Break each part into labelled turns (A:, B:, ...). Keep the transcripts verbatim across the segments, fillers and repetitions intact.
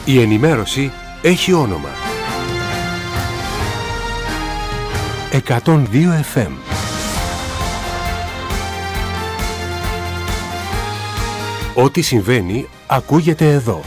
A: Η ενημέρωση έχει όνομα. εκατόν δύο εφ εμ. Ό,τι συμβαίνει ακούγεται εδώ.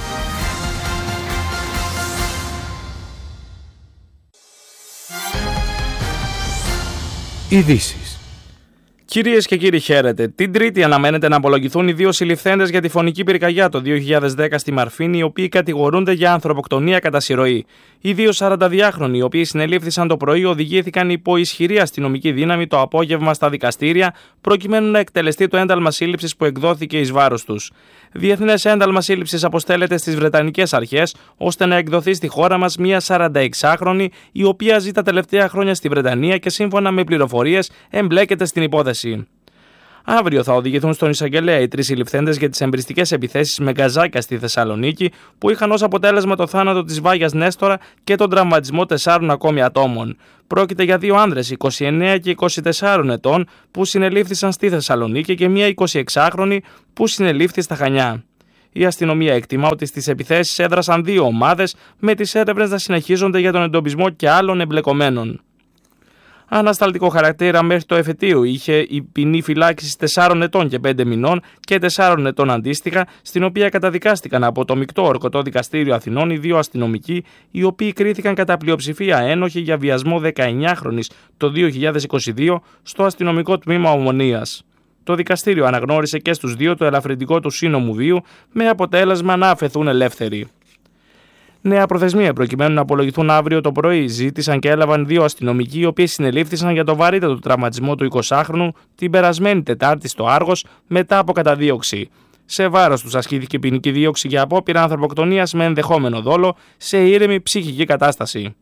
A: Ειδήσεις.
B: Κυρίες και κύριοι, χαίρετε. Την Τρίτη αναμένεται να απολογηθούν οι δύο συλληφθέντες για τη φωνική πυρκαγιά το δύο χιλιάδες δέκα στη Μαρφίνη, οι οποίοι κατηγορούνται για ανθρωποκτονία κατά συρροή. Οι δύο σαρανταδυάχρονοι, οι οποίοι συνελήφθησαν το πρωί, οδηγήθηκαν υπό ισχυρή αστυνομική δύναμη το απόγευμα στα δικαστήρια, προκειμένου να εκτελεστεί το ένταλμα σύλληψης που εκδόθηκε εις βάρος τους. Διεθνές ένταλμα σύλληψης αποστέλλεται στις Βρετανικές αρχές, ώστε να εκδοθεί στη χώρα μας μια σαρανταεξάχρονη, η οποία ζει τα τελευταία χρόνια στη Βρετανία και σύμφωνα με πληροφορίες εμπλέκεται στην υπόθεση. Αύριο θα οδηγηθούν στον εισαγγελέα οι τρεις συλληφθέντες για τις εμπριστικές επιθέσεις με γκαζάκια στη Θεσσαλονίκη, που είχαν ως αποτέλεσμα το θάνατο της Βάγιας Νέστορα και τον τραυματισμό τεσσάρων ακόμη ατόμων. Πρόκειται για δύο άνδρες είκοσι εννέα και είκοσι τέσσερα ετών που συνελήφθησαν στη Θεσσαλονίκη και μια εικοσιεξάχρονη που συνελήφθη στα Χανιά. Η αστυνομία εκτιμά ότι στις επιθέσεις έδρασαν δύο ομάδες, με τις έρευνες να συνεχίζονται για τον εντοπισμό και άλλων εμπλεκομένων. Ανασταλτικό χαρακτήρα μέχρι το εφετείο είχε η ποινή φυλάκισης τεσσάρων ετών και πέντε μηνών και τεσσάρων ετών αντίστοιχα, στην οποία καταδικάστηκαν από το Μεικτό Ορκωτό Δικαστήριο Αθηνών οι δύο αστυνομικοί, οι οποίοι κρίθηκαν κατά πλειοψηφία ένοχοι για βιασμό δεκαεννιάχρονης το δύο χιλιάδες είκοσι δύο στο αστυνομικό τμήμα Ομονίας. Το δικαστήριο αναγνώρισε και στους δύο το ελαφρυντικό του σύνομου βίου, με αποτέλεσμα να αφαιθούν ελεύθεροι. Νέα προθεσμία προκειμένου να απολογηθούν αύριο το πρωί ζήτησαν και έλαβαν δύο αστυνομικοί, οι οποίοι συνελήφθησαν για το βαρύτατο τραυματισμό του εικοσάχρονου την περασμένη Τετάρτη στο Άργος μετά από καταδίωξη. Σε βάρος τους ασκήθηκε ποινική δίωξη για απόπειρα ανθρωποκτονίας με ενδεχόμενο δόλο σε ήρεμη ψυχική κατάσταση.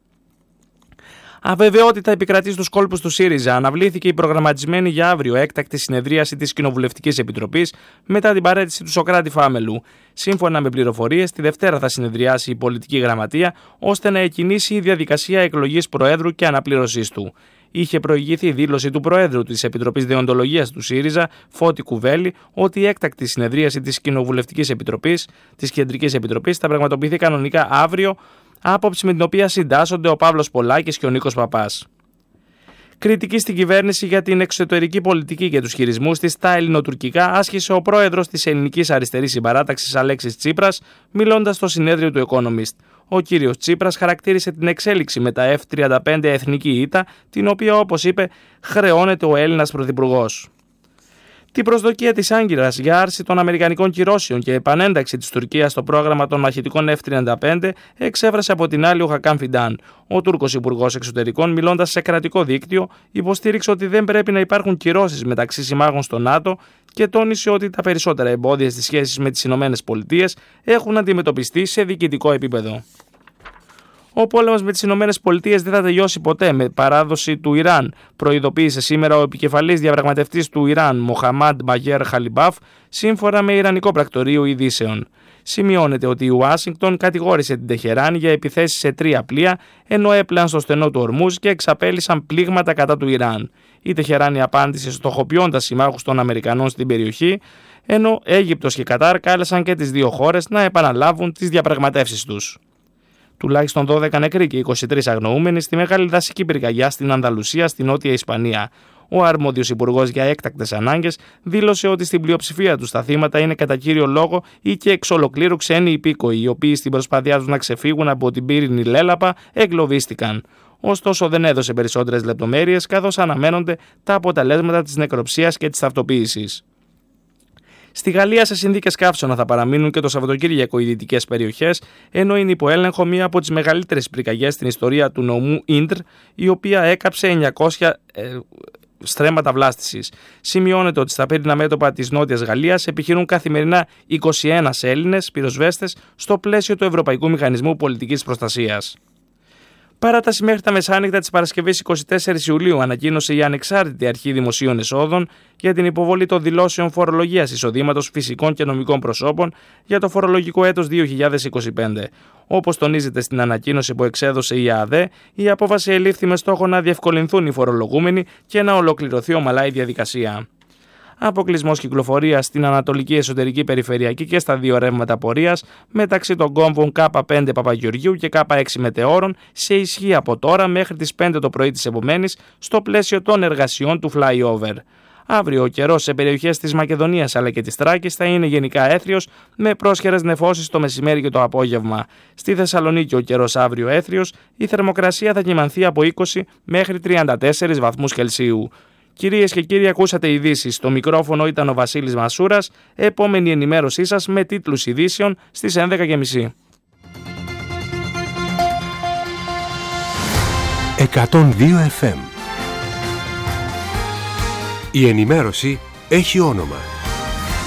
B: Αβεβαιότητα επικρατεί στους κόλπους του ΣΥΡΙΖΑ. Αναβλήθηκε η προγραμματισμένη για αύριο έκτακτη συνεδρίαση της Κοινοβουλευτικής Επιτροπής μετά την παραίτηση του Σωκράτη Φάμελου. Σύμφωνα με πληροφορίες, τη Δευτέρα θα συνεδριάσει η πολιτική γραμματεία ώστε να εκκινήσει η διαδικασία εκλογής Προέδρου και αναπλήρωσής του. Είχε προηγηθεί η δήλωση του Προέδρου της Επιτροπής Δεοντολογίας του ΣΥΡΙΖΑ, Φώτη Κουβέλη, ότι η έκτακτη συνεδρίαση της Κοινοβουλευτικής Επιτροπής, της Κεντρικής Επιτροπής, θα πραγματοποιηθεί κανονικά αύριο. Άποψη με την οποία συντάσσονται ο Παύλος Πολάκης και ο Νίκος Παπάς. Κριτική στην κυβέρνηση για την εξωτερική πολιτική και τους χειρισμούς της στα ελληνοτουρκικά άσκησε ο πρόεδρος της Ελληνικής Αριστερής Συμπαράταξης Αλέξης Τσίπρας, μιλώντας στο συνέδριο του Economist. Ο κύριος Τσίπρας χαρακτήρισε την εξέλιξη με τα εφ τριάντα πέντε εθνική ήττα, την οποία, όπως είπε, χρεώνεται ο Έλληνας πρωθυπουργός. Την προσδοκία της Άγκυρας για άρση των αμερικανικών κυρώσεων και επανένταξη της Τουρκίας στο πρόγραμμα των μαχητικών εφ τριάντα πέντε εξέφρασε από την άλλη ο Χακάν Φιντάν. Ο Τούρκος Υπουργός Εξωτερικών, μιλώντας σε κρατικό δίκτυο, υποστήριξε ότι δεν πρέπει να υπάρχουν κυρώσεις μεταξύ συμμάχων στο ΝΑΤΟ και τόνισε ότι τα περισσότερα εμπόδια στις σχέσεις με τις ΗΠΑ έχουν αντιμετωπιστεί σε διοικητικό επίπεδο. Ο πόλεμος με τις ΗΠΑ δεν θα τελειώσει ποτέ με παράδοση του Ιράν, προειδοποίησε σήμερα ο επικεφαλής διαπραγματευτής του Ιράν, Μοχαμάντ Μπαγέρ Χαλιμπάφ, σύμφωνα με Ιρανικό πρακτορείο ειδήσεων. Σημειώνεται ότι η Ουάσιγκτον κατηγόρησε την Τεχεράν για επιθέσεις σε τρία πλοία, ενώ έπλεαν στο στενό του Ορμούζ και εξαπέλυσαν πλήγματα κατά του Ιράν. Η Τεχεράνη απάντησε στοχοποιώντας συμμάχους των Αμερικανών στην περιοχή, ενώ Αίγυπτος και Κατάρ κάλεσαν και τις δύο χώρες να επαναλάβουν τις διαπραγματεύσεις τους. Τουλάχιστον δώδεκα νεκροί και είκοσι τρεις αγνοούμενοι στη μεγάλη δασική πυρκαγιά στην Ανδαλουσία, στη Νότια Ισπανία. Ο αρμόδιος υπουργός για έκτακτες ανάγκες δήλωσε ότι στην πλειοψηφία τους τα θύματα είναι κατά κύριο λόγο ή και εξ ολοκλήρου ξένοι υπήκοοι, οι οποίοι στην προσπάθειά τους να ξεφύγουν από την πύρινη λέλαπα εγκλωβίστηκαν. Ωστόσο, δεν έδωσε περισσότερες λεπτομέρειες, καθώς αναμένονται τα αποτελέσματα της νεκροψίας και της ταυτοποίησης. Στη Γαλλία, σε συνθήκες καύσωνα θα παραμείνουν και το Σαββατοκύριακο οι δυτικές περιοχές, ενώ είναι υπό έλεγχο μία από τις μεγαλύτερες πυρκαγιές στην ιστορία του νομού Ίντρ, η οποία έκαψε εννιακόσια ε, στρέμματα βλάστησης. Σημειώνεται ότι στα πύρινά μέτωπα της Νότιας Γαλλίας επιχειρούν καθημερινά είκοσι ένα Έλληνες πυροσβέστες στο πλαίσιο του Ευρωπαϊκού Μηχανισμού Πολιτικής Προστασίας. Παράταση μέχρι τα μεσάνυχτα της Παρασκευής εικοστή τέταρτη Ιουλίου ανακοίνωσε η Ανεξάρτητη Αρχή Δημοσίων Εσόδων για την υποβολή των δηλώσεων φορολογίας εισοδήματος φυσικών και νομικών προσώπων για το φορολογικό έτος δύο χιλιάδες είκοσι πέντε. Όπως τονίζεται στην ανακοίνωση που εξέδωσε η ΑΔΕ, η απόφαση ελήφθη με στόχο να διευκολυνθούν οι φορολογούμενοι και να ολοκληρωθεί ομαλά η διαδικασία. Αποκλεισμός κυκλοφορίας στην Ανατολική Εσωτερική Περιφερειακή και στα δύο ρεύματα πορείας μεταξύ των κόμβων Κ πέντε Παπαγεωργίου και Κ έξι Μετεώρων σε ισχύ από τώρα μέχρι τις πέντε το πρωί της επομένης στο πλαίσιο των εργασιών του flyover. Αύριο ο καιρός σε περιοχές της Μακεδονίας αλλά και της Θράκης θα είναι γενικά έθριος με πρόσχερες νεφώσεις το μεσημέρι και το απόγευμα. Στη Θεσσαλονίκη ο καιρός αύριο έθριος, η θερμοκρασία θα κυμανθεί από είκοσι μέχρι τριάντα τέσσερις βαθμούς Κελσίου. Κυρίες και κύριοι, ακούσατε ειδήσεις. Στο μικρόφωνο ήταν ο Βασίλης Μασούρας. Επόμενη ενημέρωσή σας με τίτλους ειδήσεων στις έντεκα και μισή.
A: εκατόν δύο εφ εμ. Η ενημέρωση έχει όνομα.